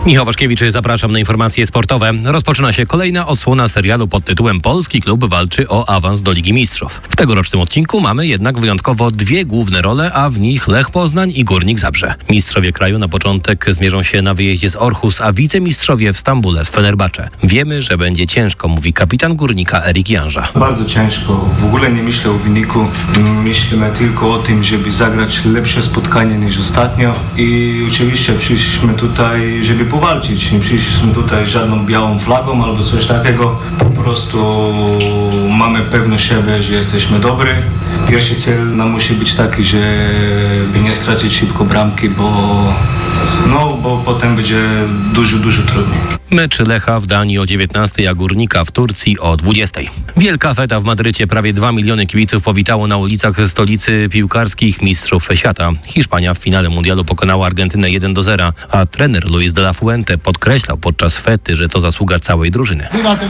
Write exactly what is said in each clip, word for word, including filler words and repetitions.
Michał Waszkiewicz, zapraszam na informacje sportowe. Rozpoczyna się kolejna odsłona serialu pod tytułem Polski klub walczy o awans do Ligi Mistrzów. W tegorocznym odcinku mamy jednak wyjątkowo dwie główne role, a w nich Lech Poznań i Górnik Zabrze. Mistrzowie kraju na początek zmierzą się na wyjeździe z Orhus, a wicemistrzowie w Stambule z Fenerbahce. Wiemy, że będzie ciężko, mówi kapitan Górnika Erik Janża. Bardzo ciężko. W ogóle nie myślę o wyniku. Myślimy tylko o tym, żeby zagrać lepsze spotkanie niż ostatnio. I oczywiście przyszliśmy tutaj, żeby powalczyć. Nie przyszliśmy tutaj żadną białą flagą albo coś takiego. Po prostu mamy pewność siebie, że jesteśmy dobrzy. Pierwszy cel nam musi być taki, żeby nie stracić szybko bramki, bo, no, bo potem będzie dużo, dużo trudniej. Mecz Lecha w Danii o dziewiętnastej, a Górnika w Turcji o dwudziestej. Wielka feta w Madrycie. Prawie dwa miliony kibiców powitało na ulicach stolicy piłkarskich mistrzów świata. Hiszpania w finale mundialu pokonała Argentynę jeden do zera, a trener Luis de la Fuente podkreślał podczas fety, że to zasługa całej drużyny.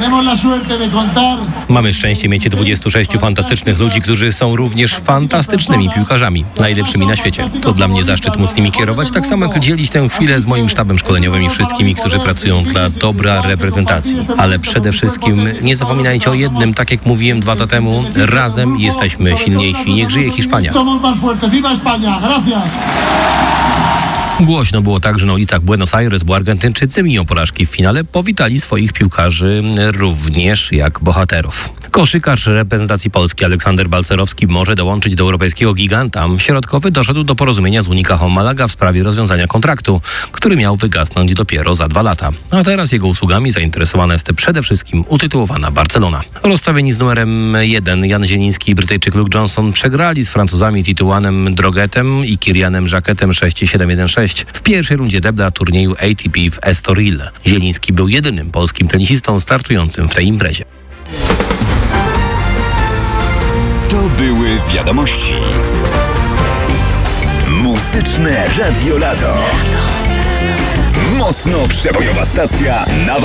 Mamy szczęście mieć dwudziestu sześciu fantastycznych ludzi, którzy są również fantastycznymi piłkarzami, najlepszymi na świecie. To dla mnie zaszczyt móc nimi kierować, tak samo jak dzielić tę chwilę z moim sztabem szkoleniowym i wszystkimi, którzy pracują dla dobra reprezentacji. Ale przede wszystkim nie zapominajcie o jednym, tak jak mówiłem dwa lata temu, razem jesteśmy silniejsi. Niech żyje Hiszpania. Głośno było także na ulicach Buenos Aires, bo Argentyńczycy mimo porażki w finale powitali swoich piłkarzy również jak bohaterów. Koszykarz reprezentacji Polski Aleksander Balcerowski może dołączyć do europejskiego giganta. Środkowy doszedł do porozumienia z Unicaja Malaga w sprawie rozwiązania kontraktu, który miał wygasnąć dopiero za dwa lata. A teraz jego usługami zainteresowana jest przede wszystkim utytułowana Barcelona. Rozstawieni z numerem jeden Jan Zieliński i Brytyjczyk Luke Johnson przegrali z Francuzami Tituanem Drogetem i Kirianem Jacquetem sześć siedem jeden sześć w pierwszej rundzie debla turnieju A T P w Estoril. Zieliński był jedynym polskim tenisistą startującym w tej imprezie. To były wiadomości. Muzyczne Radio Lato. Mocno przebojowa stacja na